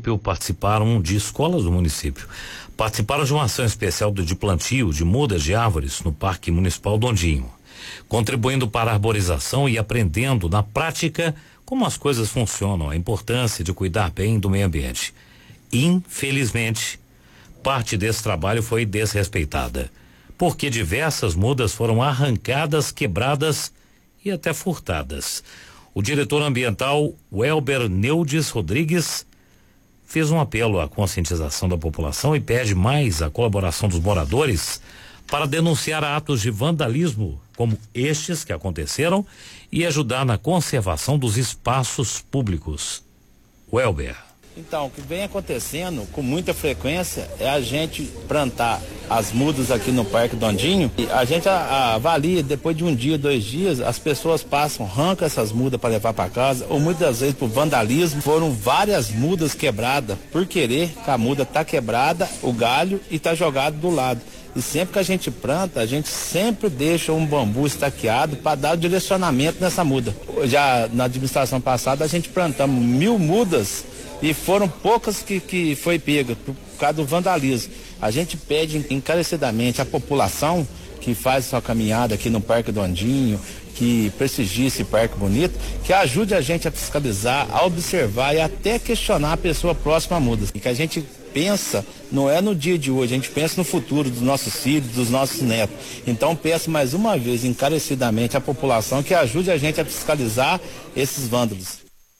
município participaram de escolas do município. Participaram de uma ação especial de plantio de mudas de árvores no Parque Municipal Dondinho, contribuindo para a arborização e aprendendo na prática como as coisas funcionam, a importância de cuidar bem do meio ambiente. Infelizmente, parte desse trabalho foi desrespeitada, porque diversas mudas foram arrancadas, quebradas e até furtadas. O diretor ambiental, Welber Neudes Rodrigues, fez um apelo à conscientização da população e pede mais a colaboração dos moradores para denunciar atos de vandalismo como estes que aconteceram e ajudar na conservação dos espaços públicos. Welber. Então, o que vem acontecendo com muita frequência é a gente plantar as mudas aqui no Parque Dondinho e a gente avalia, depois de um dia, 2 dias, as pessoas passam, arrancam essas mudas para levar para casa, ou muitas vezes por vandalismo. Foram várias mudas quebradas por querer, que a muda tá quebrada, o galho, e tá jogado do lado. E sempre que a gente planta, a gente sempre deixa um bambu estaqueado para dar o direcionamento nessa muda. Já na administração passada, a gente plantamos 1000 mudas e foram poucas que foi pega por causa do vandalismo. A gente pede encarecidamente à população que faz sua caminhada aqui no Parque Dondinho, que prestigie esse parque bonito, que ajude a gente a fiscalizar, a observar e até questionar a pessoa próxima à muda. E que a gente pensa, não é no dia de hoje, a gente pensa no futuro dos nossos filhos, dos nossos netos. Então peço mais uma vez encarecidamente à população que ajude a gente a fiscalizar esses vândalos.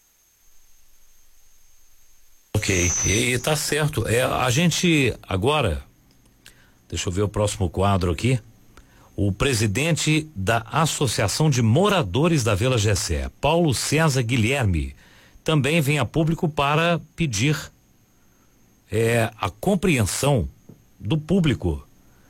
Ok, e tá certo. A gente agora, deixa eu ver o próximo quadro aqui. O presidente da Associação de Moradores da Vila Gessé, Paulo César Guilherme, também vem a público para pedir a compreensão do público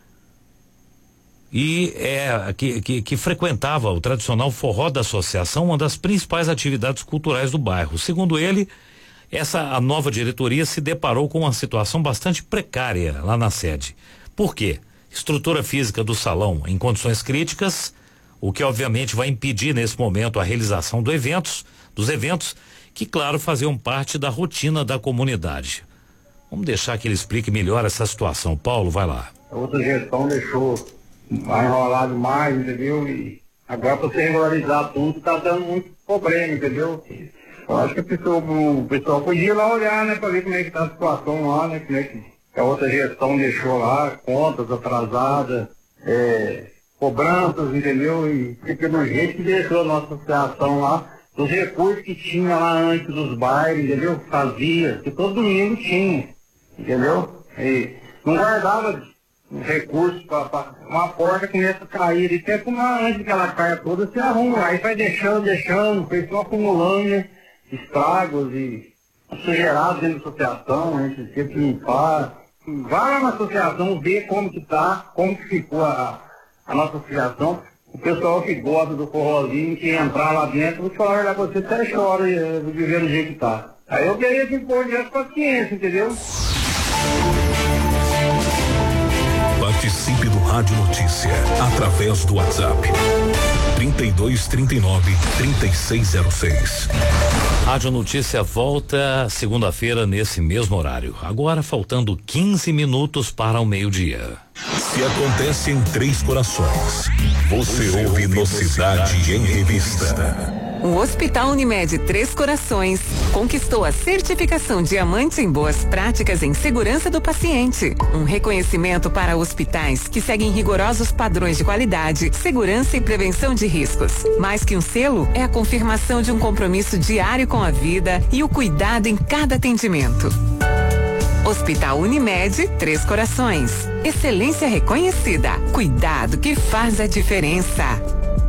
e que frequentava o tradicional forró da associação, uma das principais atividades culturais do bairro. Segundo ele, a nova diretoria se deparou com uma situação bastante precária lá na sede. Por quê? Estrutura física do salão em condições críticas, o que obviamente vai impedir nesse momento a realização dos eventos que, claro, faziam parte da rotina da comunidade. Vamos deixar que ele explique melhor essa situação. Paulo, vai lá. A outra gestão deixou enrolado mais, entendeu? E agora para você regularizar tudo está dando muito problema, entendeu? Eu acho que o pessoal podia ir lá olhar, né, para ver como é que está a situação lá, né, como é que a outra gestão deixou lá, contas atrasadas, cobranças, entendeu? E pelo jeito que deixou a nossa associação lá, os recursos que tinha lá antes dos bailes, entendeu? Fazia, que todo domingo tinha, entendeu? E não guardava recursos para uma porta começa a cair, e até como antes que ela caia toda, se arruma, aí vai deixando, foi só acumulando, né? Estragos e sujeirados dentro da associação, a gente tem que limpar. Vai lá na associação ver como que tá, como que ficou a nossa associação. O pessoal que gosta do forrozinho, que entrar lá dentro, vou te falar lá pra você, até chora de ver do jeito que tá. Aí eu queria que pôr direto paciência, entendeu? Participe do Rádio Notícia através do WhatsApp 3239-3606. Rádio Notícia volta segunda-feira nesse mesmo horário. Agora faltando 15 minutos para o meio-dia. Se acontece em Três Corações, você ouve no Cidade em Revista. O Hospital Unimed Três Corações conquistou a certificação Diamante em Boas Práticas em Segurança do Paciente. Um reconhecimento para hospitais que seguem rigorosos padrões de qualidade, segurança e prevenção de riscos. Mais que um selo, é a confirmação de um compromisso diário com a vida e o cuidado em cada atendimento. Hospital Unimed Três Corações. Excelência reconhecida. Cuidado que faz a diferença.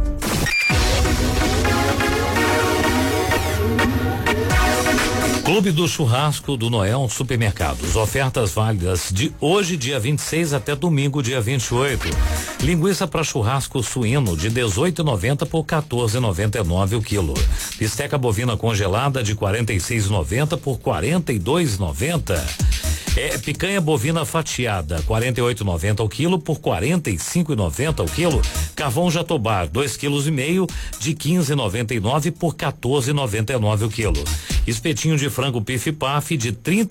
Clube do Churrasco do Noel Supermercados. Ofertas válidas de hoje, dia 26, até domingo, dia 28. Linguiça para churrasco suíno de 18,90 por 14,99 o quilo. Bisteca bovina congelada de 46,90 por 42,90. Picanha bovina fatiada, 48,90 o quilo por 45,90 o quilo. Carvão Jatobá, 2,5 kg de 15,99 por 14,99 o quilo. Espetinho de frango pif-paf de 30